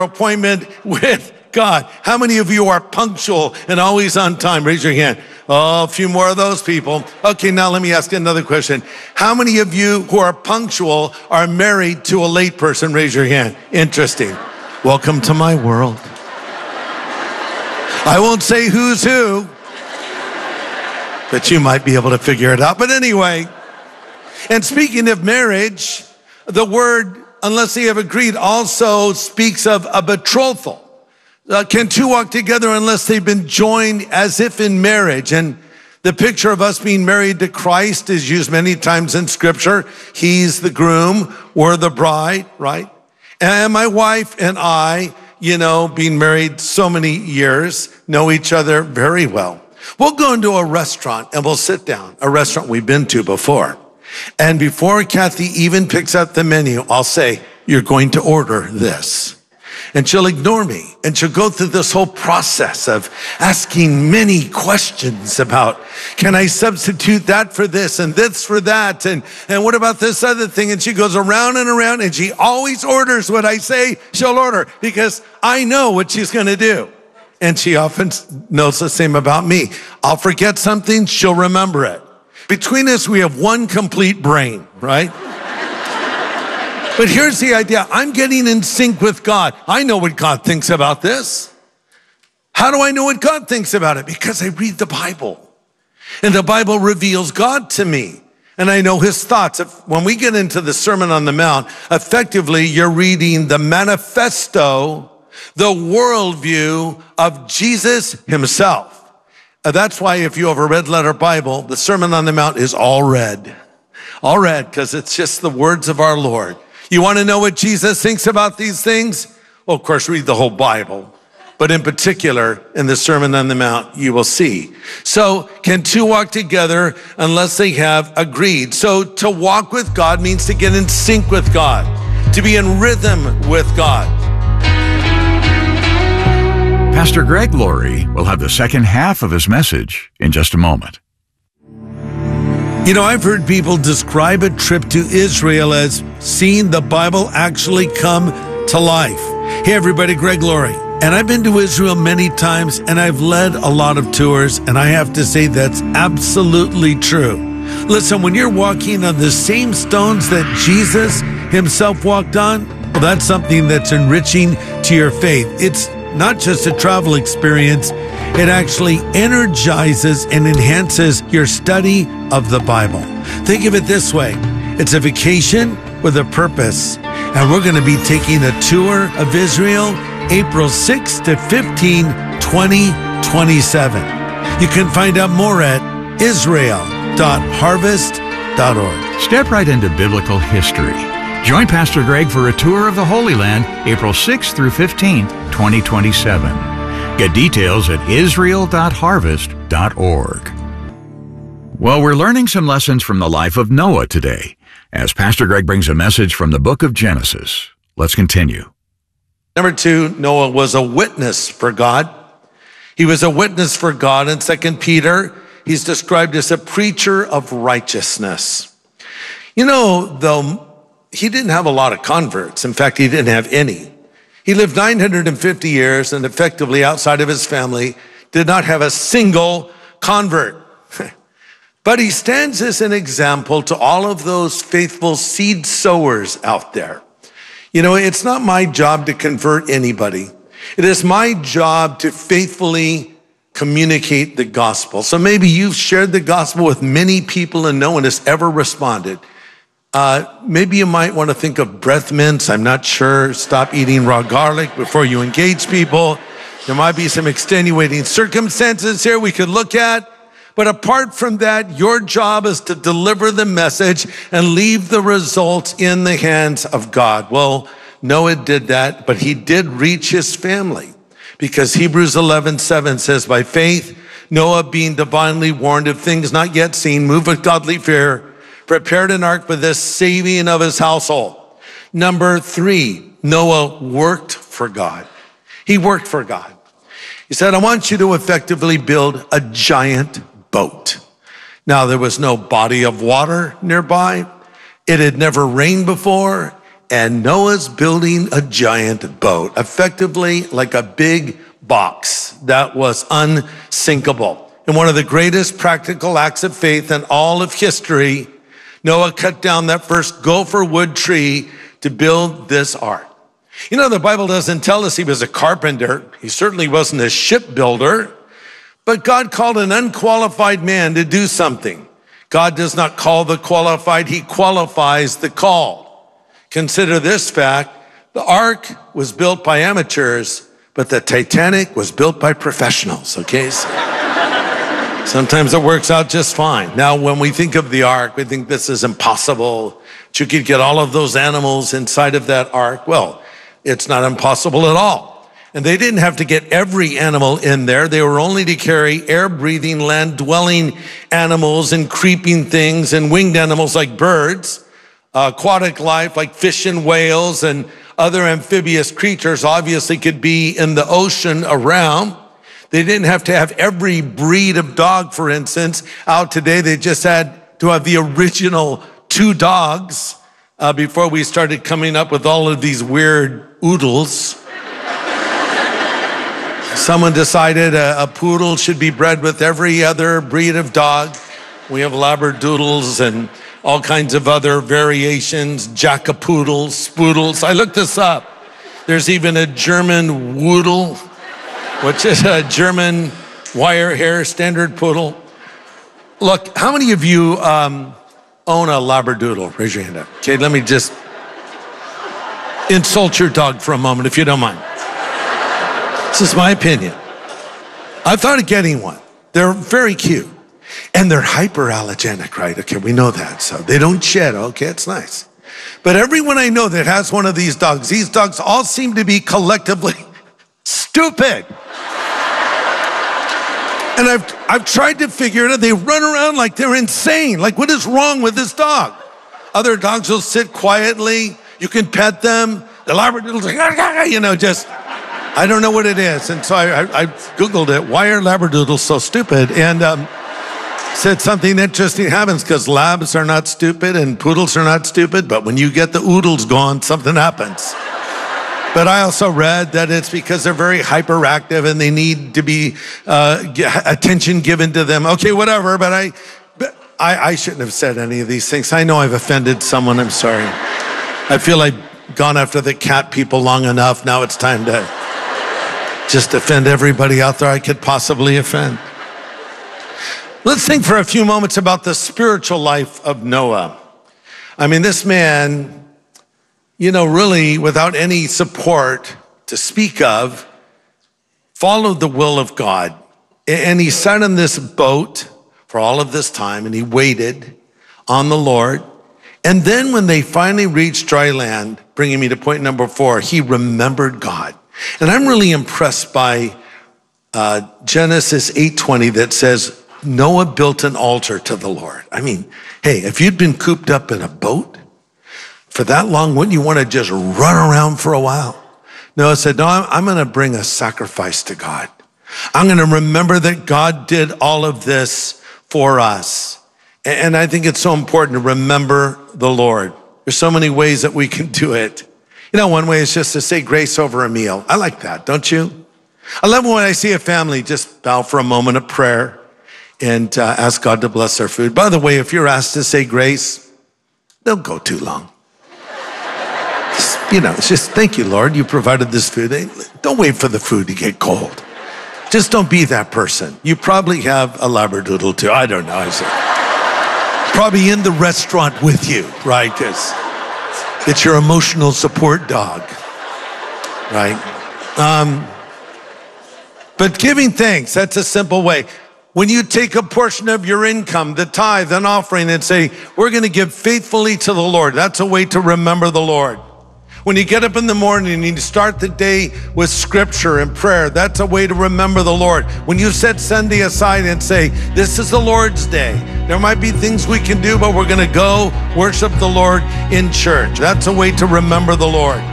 appointment with God. How many of you are punctual and always on time? Raise your hand. Oh, a few more of those people. Okay, now let me ask you another question. How many of you who are punctual are married to a late person? Raise your hand. Interesting. Welcome to my world. I won't say who's who, but you might be able to figure it out. But anyway, and speaking of marriage, the word, unless they have agreed, also speaks of a betrothal. Can two walk together unless they've been joined as if in marriage? And the picture of us being married to Christ is used many times in Scripture. He's the groom, we're the bride, right? And my wife and I, being married so many years, know each other very well. We'll go into a restaurant and we'll sit down, a restaurant we've been to before. And before Kathy even picks up the menu, I'll say, "You're going to order this." And she'll ignore me. And she'll go through this whole process of asking many questions about, can I substitute that for this and this for that? And what about this other thing? And she goes around and around, and she always orders what I say she'll order because I know what she's going to do. And she often knows the same about me. I'll forget something, she'll remember it. Between us, we have one complete brain, right? But here's the idea. I'm getting in sync with God. I know what God thinks about this. How do I know what God thinks about it? Because I read the Bible. And the Bible reveals God to me. And I know his thoughts. When we get into the Sermon on the Mount, effectively, you're reading the manifesto, the worldview of Jesus himself. That's why if you have a red letter Bible, the Sermon on the Mount is all red. All red, because it's just the words of our Lord. You want to know what Jesus thinks about these things? Well, of course, read the whole Bible. But in particular, in the Sermon on the Mount, you will see. So, can two walk together unless they have agreed? So, to walk with God means to get in sync with God, to be in rhythm with God. Pastor Greg Laurie will have the second half of his message in just a moment. I've heard people describe a trip to Israel as seeing the Bible actually come to life. Hey everybody, Greg Laurie. And I've been to Israel many times and I've led a lot of tours, and I have to say that's absolutely true. Listen, when you're walking on the same stones that Jesus himself walked on, well, that's something that's enriching to your faith. It's not just a travel experience, it actually energizes and enhances your study of the Bible. Think of it this way. It's a vacation with a purpose. And we're going to be taking a tour of Israel April 6 to 15, 2027. You can find out more at israel.harvest.org. Step right into biblical history. Join Pastor Greg for a tour of the Holy Land, April 6th through 15th, 2027. Get details at israel.harvest.org. Well, we're learning some lessons from the life of Noah today, as Pastor Greg brings a message from the book of Genesis. Let's continue. Number 2, Noah was a witness for God. He was a witness for God. In 2 Peter, he's described as a preacher of righteousness. Though he didn't have a lot of converts. In fact, he didn't have any. He lived 950 years and effectively outside of his family did not have a single convert. But he stands as an example to all of those faithful seed sowers out there. It's not my job to convert anybody. It is my job to faithfully communicate the gospel. So maybe you've shared the gospel with many people and no one has ever responded. Maybe you might want to think of breath mints. I'm not sure. Stop eating raw garlic before you engage people. There might be some extenuating circumstances here we could look at. But apart from that, your job is to deliver the message and leave the results in the hands of God. Well, Noah did that, but he did reach his family because Hebrews 11:7 says, by faith, Noah being divinely warned of things not yet seen, moved with godly fear, prepared an ark for the saving of his household. Number 3, Noah worked for God. He worked for God. He said, I want you to effectively build a giant boat. Now, there was no body of water nearby. It had never rained before. and Noah's building a giant boat, effectively like a big box that was unsinkable. In one of the greatest practical acts of faith in all of history, Noah cut down that first gopher wood tree to build this ark. You know, the Bible doesn't tell us he was a carpenter. He certainly wasn't a shipbuilder, but God called an unqualified man to do something. God does not call the qualified, he qualifies the called. Consider this fact: the ark was built by amateurs, but the Titanic was built by professionals, okay? So sometimes it works out just fine. Now, when we think of the ark, we think this is impossible. That you could get all of those animals inside of that ark. Well, it's not impossible at all. And they didn't have to get every animal in there. They were only to carry air-breathing, land-dwelling animals and creeping things and winged animals like birds, aquatic life like fish and whales and other amphibious creatures obviously could be in the ocean around. They didn't have to have every breed of dog, for instance, out today. They just had to have the original 2 dogs before we started coming up with all of these weird oodles. Someone decided a poodle should be bred with every other breed of dog. We have labradoodles and all kinds of other variations, jackapoodles, spoodles. I looked this up. There's even a German Woodle, which is a German wire hair standard poodle. Look, how many of you own a labradoodle? Raise your hand up. Okay, let me just insult your dog for a moment, if you don't mind. This is my opinion. I thought of getting one. They're very cute. And they're hyperallergenic, right? Okay, we know that. So they don't shed. Okay, it's nice. But everyone I know that has one of these dogs all seem to be collectively stupid. And I've tried to figure it out. They run around like they're insane. Like, what is wrong with this dog? Other dogs will sit quietly. You can pet them. The Labradoodle's like, you know, just, I don't know what it is. And so I Googled it. Why are Labradoodles so stupid? And said something interesting happens because labs are not stupid and poodles are not stupid, but when you get the oodles going, something happens. But I also read that it's because they're very hyperactive and they need to be attention given to them. Okay, whatever, but I shouldn't have said any of these things. I know I've offended someone, I'm sorry. I feel I've gone after the cat people long enough. Now it's time to just offend everybody out there I could possibly offend. Let's think for a few moments about the spiritual life of Noah. I mean, this man, you know, really without any support to speak of, followed the will of God. And he sat in this boat for all of this time and he waited on the Lord. And then when they finally reached dry land, bringing me to point number 4, he remembered God. And I'm really impressed by Genesis 8:20 that says, Noah built an altar to the Lord. I mean, hey, if you'd been cooped up in a boat for that long, wouldn't you want to just run around for a while? Noah said, no, I'm going to bring a sacrifice to God. I'm going to remember that God did all of this for us. And I think it's so important to remember the Lord. There's so many ways that we can do it. You know, one way is just to say grace over a meal. I like that, don't you? I love when I see a family just bow for a moment of prayer and ask God to bless their food. By the way, if you're asked to say grace, don't go too long. You know, it's just, thank you, Lord, you provided this food. Don't wait for the food to get cold. Just don't be that person. You probably have a Labradoodle too. I don't know. Probably in the restaurant with you, right? Because it's your emotional support dog, right? But giving thanks, that's a simple way. When you take a portion of your income, the tithe and offering, and say, we're going to give faithfully to the Lord, that's a way to remember the Lord. When you get up in the morning and you start the day with scripture and prayer, that's a way to remember the Lord. When you set Sunday aside and say, this is the Lord's day, there might be things we can do, but we're going to go worship the Lord in church. That's a way to remember the Lord.